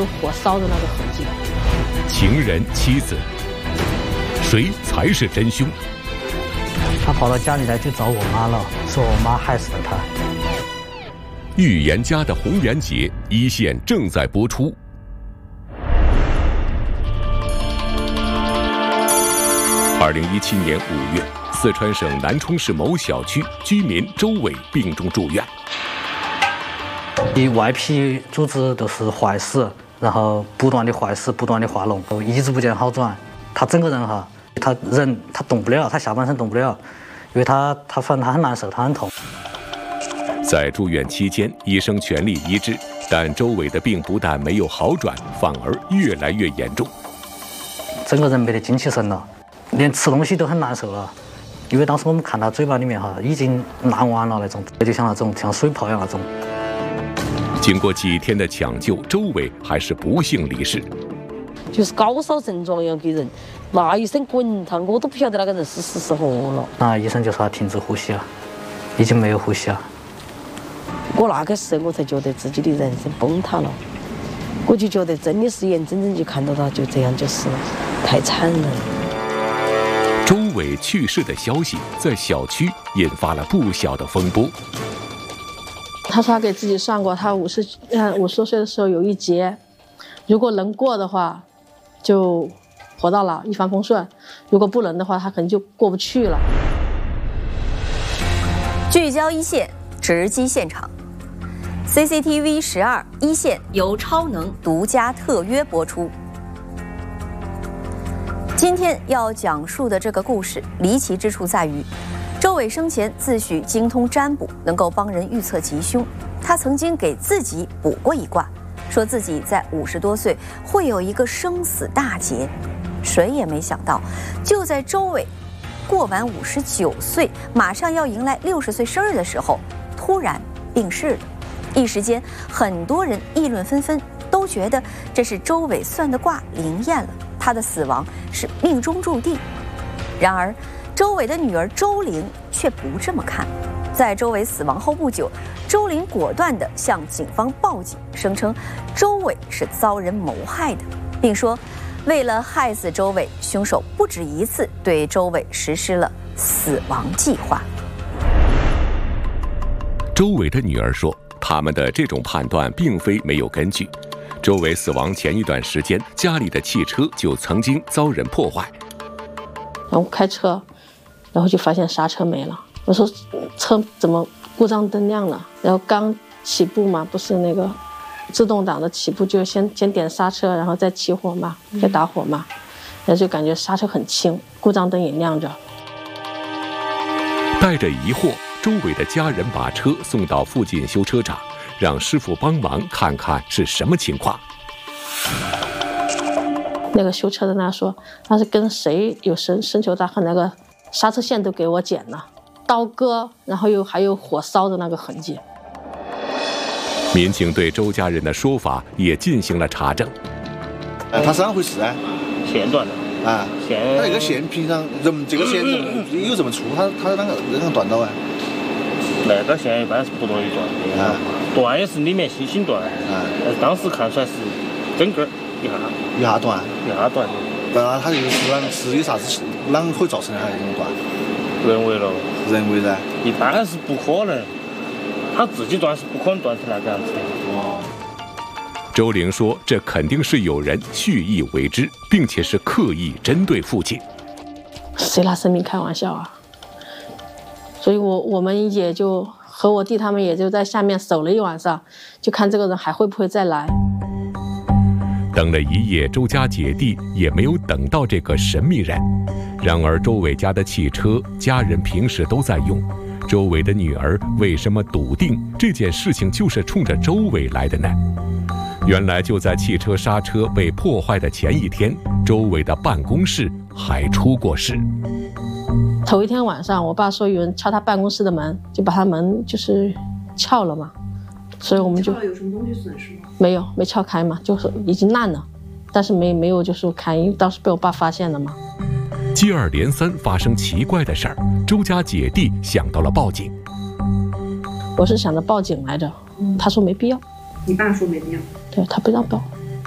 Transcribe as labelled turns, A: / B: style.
A: 火烧的那个痕迹。
B: 情人妻子，谁才是真凶？
C: 他跑到家里来就找我妈了，说我妈害死了他。
B: 预言家的红颜劫一线正在播出。2017年5月，四川省南充市某小区居民周伟病重住院。
C: 外皮组织都是坏死，然后不断的坏死，不断的化脓，一直不见好转。他整个人他动不了，他下半身动不了，因为他反正他很难受，他很痛。
B: 在住院期间，医生全力医治，但周伟的病不但没有好转，反而越来越严重。
C: 整个人没得精气神了，连吃东西都很难受了。因为当时我们看他嘴巴里面已经烂完了那种，就像那种像水泡一样那种。
B: 经过几天的抢救，周伟还是不幸离世。
A: 就是高烧症状一样给人，那一身滚烫，我都不晓得那个人是死是活了。
C: 那医生就说他停止呼吸了，已经没有呼吸了。
A: 我那个时候我才觉得自己的人生崩塌了，我就觉得真的是眼睁睁就看到他就这样就死了，太惨了。
B: 周伟去世的消息在小区引发了不小的风波。
D: 他说他给自己算过，他50多岁的时候有一劫，如果能过的话，就活到老，一帆风顺；如果不能的话，他可能就过不去了。
E: 聚焦一线，直击现场。CCTV 12一线由超能独家特约播出。今天要讲述的这个故事，离奇之处在于，周伟生前自诩精通占卜，能够帮人预测吉凶。他曾经给自己卜过一卦，说自己在50多岁会有一个生死大劫。谁也没想到，就在周伟过完59岁，马上要迎来60岁生日的时候，突然病逝了。一时间，很多人议论纷纷，都觉得这是周伟算的卦灵验了，他的死亡是命中注定。然而，周伟的女儿周玲却不这么看。在周伟死亡后不久，周玲果断地向警方报警，声称周伟是遭人谋害的，并说为了害死周伟，凶手不止一次对周伟实施了死亡计划。
B: 周伟的女儿说，他们的这种判断并非没有根据。周伟死亡前一段时间，家里的汽车就曾经遭人破坏。
D: 然后开车，然后就发现刹车没了。我说车怎么故障灯亮了？然后刚起步嘛，不是那个自动挡的起步就先点刹车，然后再起火嘛，再打火嘛，然后就感觉刹车很轻，故障灯也亮着。
B: 带着疑惑，周伟的家人把车送到附近修车厂，让师傅帮忙看看是什么情况。
D: 那个修车的那说，他是跟谁有深仇大恨，那个刹车线都给我剪了，刀割，然后还有火烧的那个痕迹。
B: 民警对周家人的说法也进行了查证。
F: 它是啷回事啊？
G: 线断了
F: 啊，
G: 线。
F: 它那个线平常这个线有这么粗，它啷个断到啊？
G: 那个线一般是不容易断的，断也是里面星星断。当时看出来是整根一下断。那
F: 它这个是有啥子啷会造成的？还是这种断？
G: 人为了。
F: 人为噻？
G: 一般是不可能，他自己断是不可能断成那个样子的。
B: 周玲说，这肯定是有人蓄意为之，并且是刻意针对父亲。
D: 谁拿生命开玩笑啊？所以我们也就和我弟他们也就在下面守了一晚上，就看这个人还会不会再来。
B: 等了一夜，周家姐弟也没有等到这个神秘人。然而，周伟家的汽车，家人平时都在用。周伟的女儿为什么笃定这件事情就是冲着周伟来的呢？原来就在汽车刹车被破坏的前一天，周伟的办公室还出过事。
D: 头一天晚上，我爸说有人敲他办公室的门，就把他门就是撬了嘛，所以我们就
H: 有什么东西损失吗？
D: 没撬开嘛，就是已经烂了，但是没有就是开，因为当时被我爸发现了嘛。
B: 接二连三发生奇怪的事儿，周家姐弟想到了报警。
D: 我是想着报警来着，他说没必要。
H: 你爸说没必要？
D: 对，他不让报。